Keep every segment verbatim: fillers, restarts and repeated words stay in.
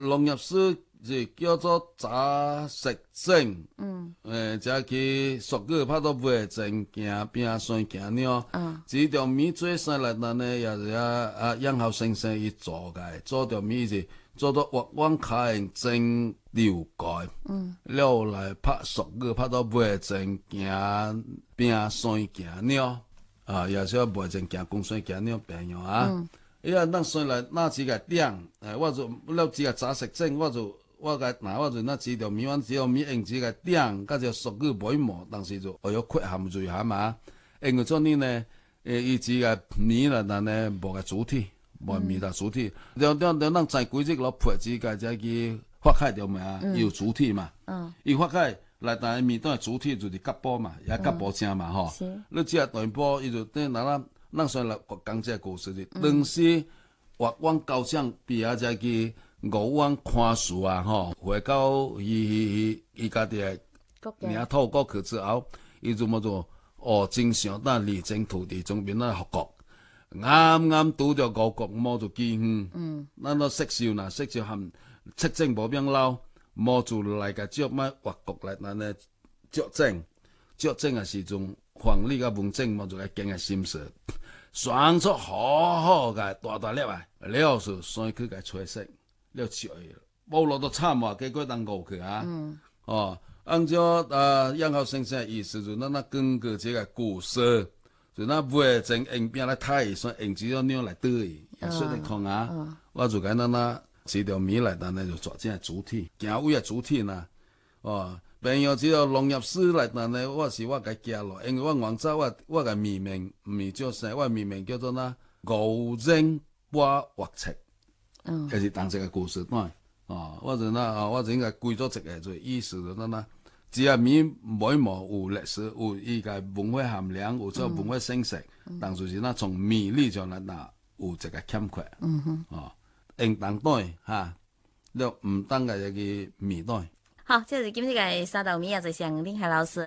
農業師就叫做雜食症。嗯。誒，即去俗語拍到尾正行邊算行鳥。嗯。這條米最生來咱呢，也是啊啊楊浩先生伊做嘅，做條米是做到往往開正流改。嗯。了來拍俗語拍到尾正行邊算行鳥。啊，也是要袂正行公算行鳥朋友啊。嗯。伊啊，咱算來那幾個點，誒，我就了幾個雜食症，我就。我個嗱，我就那幾條米，我幾條米用幾個點，加隻俗語唔毛，當時就學有缺陷罪下嘛。因為做呢呢，誒，伊幾個米啦，但呢無個主體，無米啦主體。了了了，咱在規則攞配幾個只去發開掉嘛，有主體嘛。嗯。伊發開來，但係米當主體就是甲煲嘛，也甲煲聲嘛，吼。是。你只大煲，伊就等嗱咱咱算來講這個故事的，當時我往高牆邊啊只去。五萬看書啊，吼，回到伊伊伊家己誒領土國去之後，伊就麼做哦，正常咱離境土地中邊咱復國，啱啱拄着五國麼做機遇，嗯，咱都識少呐，識少含七政無變老，麼做來個接乜外國來咱誒作證，作證誒時陣，皇帝甲文政麼做個經誒心事，選出好好個大大粒啊，了是先去個吹色。了笑誒，無落到慘嘛，結果當過去啊。嗯、哦，按照呃楊浩先生意思就咱那根據這個故事，就那袂正用邊來睇，所以用幾條鳥來對，也說得通啊。嗯嗯、我就講咱那幾條米來，咱呢就做這主體，行為嘅主體呢。哦，朋友只要農業師來，咱呢我是我個家咯，因為我廣州我我個名名唔係叫啥，我名名叫做那牛人八畫冊。嗯，就是當這個故事段，哦，我就那，我就應該歸咗一個做意思就那，只要米每毛有歷史，有伊個文化含量，有做文化信息，嗯、但就是那從米粒上來那有一個欠缺，嗯哼，哦，應當對哈，了唔當個一個米對。 好，這是今日嘅三道米啊，就向林海老師。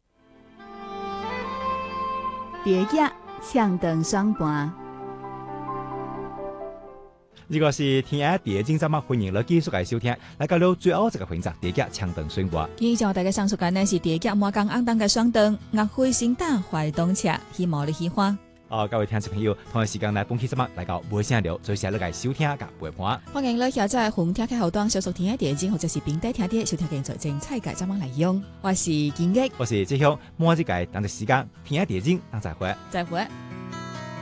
蝶仔唱斷雙盤。 如果是天下第一精，咱們歡迎嚟繼續嚟收聽，來到了最後這個環節，蝶仔唱斷雙盤。 以上大家上述嘅呢是蝶仔滿江昂當嘅雙斷，岳飛先打懷東車，希望你喜歡。 哦，各位聽眾朋友，同一時間來恭喜咱們來到梅聲聊，最時嚟收聽甲陪伴。 歡迎你下載紅聽嘅後端，小數天下第一精或者是平底聽啲收聽嘅最精彩嘅，咱們嚟用。我是建益， 我是志雄，每一個當嘅時間，天下第一精，當再會， 再會。